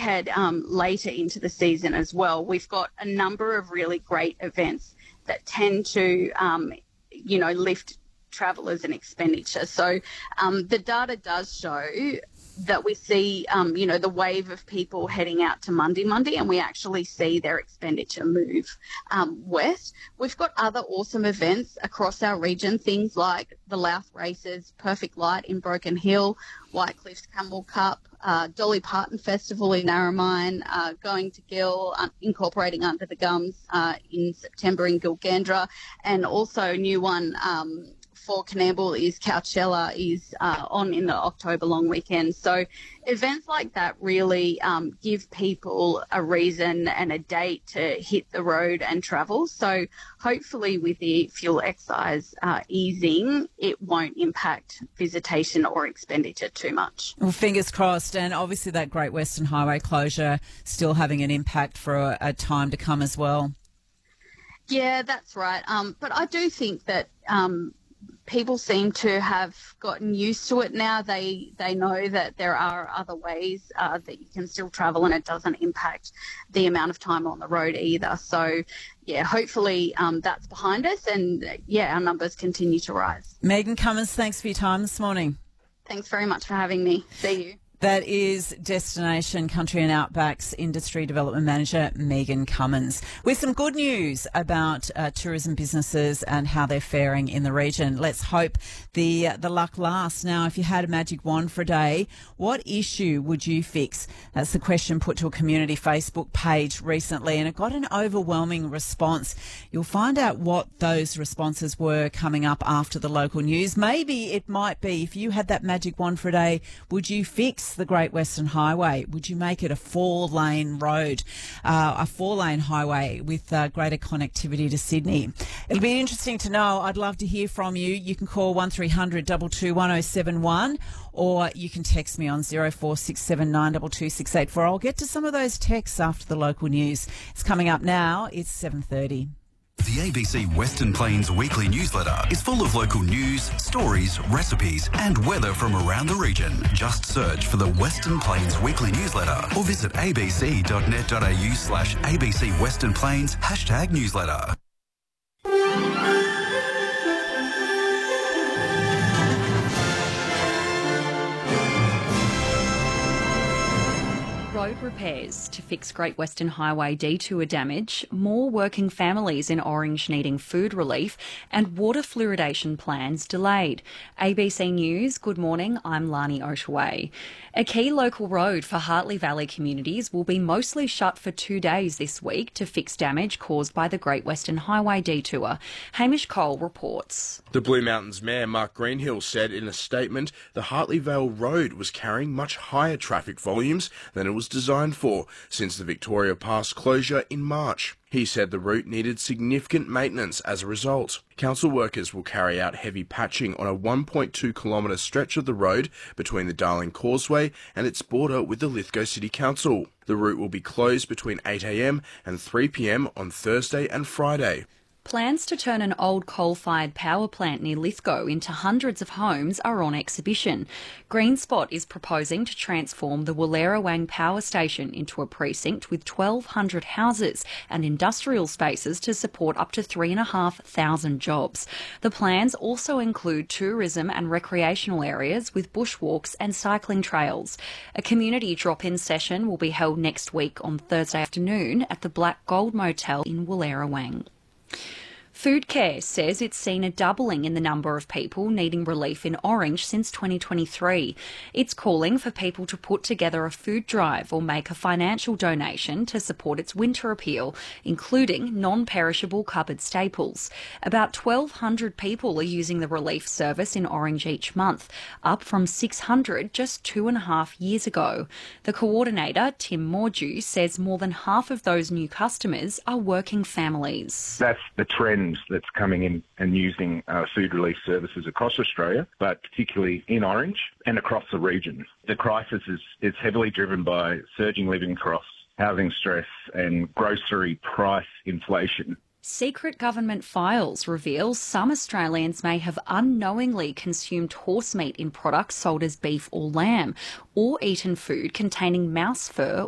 head later into the season as well, we've got a number of really great events that tend to, lift travellers and expenditure. So the data does show that we see, the wave of people heading out to Mundi, and we actually see their expenditure move west. We've got other awesome events across our region, things like the Louth Races, Perfect Light in Broken Hill, White Cliffs Camel Cup, Dolly Parton Festival in Narromine, going to Gill, incorporating Under the Gums in September in Gilgandra, and also a new one for Coonamble is Coachella is on in the October long weekend. So events like that really give people a reason and a date to hit the road and travel. So hopefully with the fuel excise easing, it won't impact visitation or expenditure too much. Well, fingers crossed. And obviously that Great Western Highway closure still having an impact for a time to come as well. Yeah, that's right. But I do think that people seem to have gotten used to it now. They know that there are other ways that you can still travel and it doesn't impact the amount of time on the road either. So, yeah, hopefully that's behind us and, our numbers continue to rise. Megan Cummins, thanks for your time this morning. Thanks very much for having me. See you. That is Destination Country and Outback's Industry Development Manager, Megan Cummins, with some good news about tourism businesses and how they're faring in the region. Let's hope the luck lasts. Now, if you had a magic wand for a day, what issue would you fix? That's the question put to a community Facebook page recently, and it got an overwhelming response. You'll find out what those responses were coming up after the local news. Maybe it might be, if you had that magic wand for a day, would you fix the Great Western Highway? Would you make it a 4-lane road, a 4-lane highway with greater connectivity to Sydney? It'll be interesting to know. I'd love to hear from you. You can call 1300 222 1071 or you can text me on 0467 22684. I'll get to some of those texts after the local news. It's coming up now. It's 7:30. The ABC Western Plains weekly newsletter is full of local news, stories, recipes and weather from around the region. Just search for the Western Plains weekly newsletter or visit abc.net.au/ABC Western Plains #newsletter. Road repairs to fix Great Western Highway detour damage, more working families in Orange needing food relief, and water fluoridation plans delayed. ABC News, good morning, I'm Lani Oshaway. A key local road for Hartley Valley communities will be mostly shut for 2 days this week to fix damage caused by the Great Western Highway detour. Hamish Cole reports. The Blue Mountains Mayor Mark Greenhill said in a statement the Hartley Vale Road was carrying much higher traffic volumes than it was designed for since the Victoria Pass closure in March. He said the route needed significant maintenance as a result. Council workers will carry out heavy patching on a 1.2 kilometre stretch of the road between the Darling Causeway and its border with the Lithgow City Council. The route will be closed between 8 a.m. and 3 p.m. on Thursday and Friday. Plans to turn an old coal-fired power plant near Lithgow into hundreds of homes are on exhibition. GreenSpot is proposing to transform the Wallerawang Power Station into a precinct with 1,200 houses and industrial spaces to support up to 3,500 jobs. The plans also include tourism and recreational areas with bushwalks and cycling trails. A community drop-in session will be held next week on Thursday afternoon at the Black Gold Motel in Wallerawang. Foodcare says it's seen a doubling in the number of people needing relief in Orange since 2023. It's calling for people to put together a food drive or make a financial donation to support its winter appeal, including non-perishable cupboard staples. About 1,200 people are using the relief service in Orange each month, up from 600 just 2.5 years ago. The coordinator, Tim Mordew, says more than half of those new customers are working families. That's the trend that's coming in and using food relief services across Australia, but particularly in Orange and across the region. The crisis is heavily driven by surging living costs, housing stress and grocery price inflation. Secret government files reveal some Australians may have unknowingly consumed horse meat in products sold as beef or lamb, or eaten food containing mouse fur